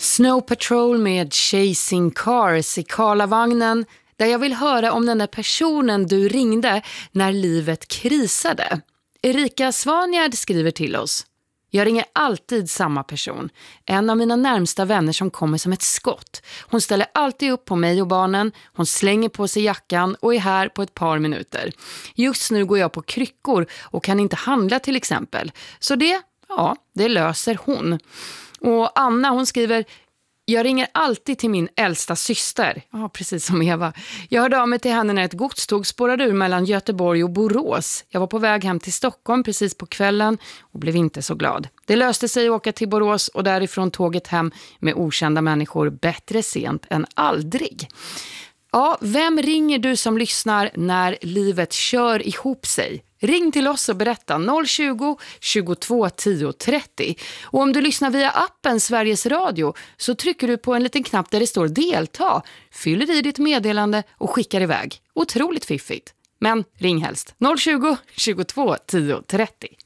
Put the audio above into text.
Snow Patrol med Chasing Cars i Karlavagnen, där jag vill höra om den där personen du ringde när livet krisade. Erika Svanjärd skriver till oss. Jag ringer alltid samma person. En av mina närmsta vänner som kommer som ett skott. Hon ställer alltid upp på mig och barnen. Hon slänger på sig jackan och är här på ett par minuter. Just nu går jag på kryckor och kan inte handla till exempel. Så det löser hon. Och Anna, hon skriver: jag ringer alltid till min äldsta syster. Ja, precis som Eva. Jag hörde av mig till henne när ett godståg spårade ur mellan Göteborg och Borås. Jag var på väg hem till Stockholm precis på kvällen och blev inte så glad. Det löste sig att åka till Borås och därifrån tåget hem med okända människor. Bättre sent än aldrig. Ja, vem ringer du som lyssnar när livet kör ihop sig? Ring till oss och berätta 020 22 10 30. Och om du lyssnar via appen Sveriges Radio så trycker du på en liten knapp där det står delta, fyller i ditt meddelande och skickar iväg. Otroligt fiffigt. Men ring helst 020 22 10 30.